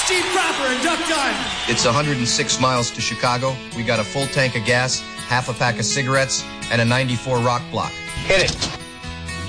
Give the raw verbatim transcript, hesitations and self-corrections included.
Steve Cropper and Duck Dunn. It's one hundred six miles to Chicago. We got a full tank of gas, half a pack of cigarettes, and a ninety-four rock block. Hit it.